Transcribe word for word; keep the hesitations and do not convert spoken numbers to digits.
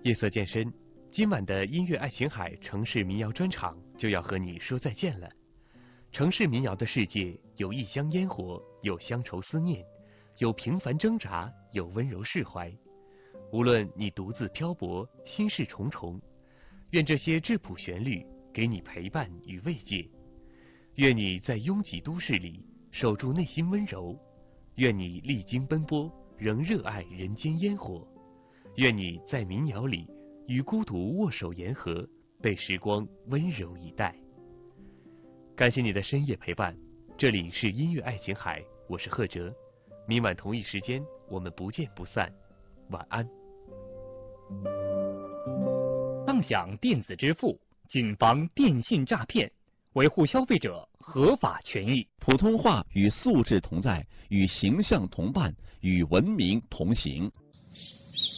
夜色渐深，今晚的音乐爱琴海城市民谣专场就要和你说再见了。城市民谣的世界有异乡烟火，有乡愁思念，有平凡挣扎，有温柔释怀。无论你独自漂泊，心事重重，愿这些质朴旋律给你陪伴与慰藉。愿你在拥挤都市里守住内心温柔，愿你历经奔波仍热爱人间烟火。愿你在民谣里与孤独握手言和，被时光温柔以待。感谢你的深夜陪伴，这里是音乐爱琴海，我是贺哲。明晚同一时间我们不见不散，晚安。 当享电子支付，谨防电信诈骗，维护消费者合法权益。 普通话与素质同在，与形象同伴，与文明同行。